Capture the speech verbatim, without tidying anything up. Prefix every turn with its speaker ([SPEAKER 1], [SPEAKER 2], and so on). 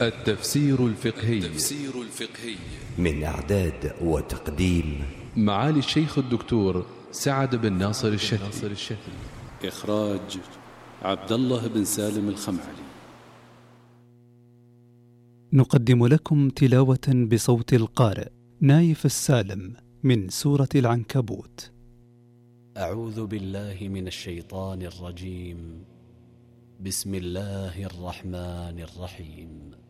[SPEAKER 1] التفسير الفقهي
[SPEAKER 2] التفسير الفقهي
[SPEAKER 3] من إعداد وتقديم
[SPEAKER 1] معالي الشيخ الدكتور سعد بن ناصر الشتلي.
[SPEAKER 2] إخراج عبد الله بن سالم الخمعلي.
[SPEAKER 4] نقدم لكم تلاوة بصوت القارئ نايف السالم من سورة العنكبوت.
[SPEAKER 5] أعوذ بالله من الشيطان الرجيم. بسم الله الرحمن الرحيم.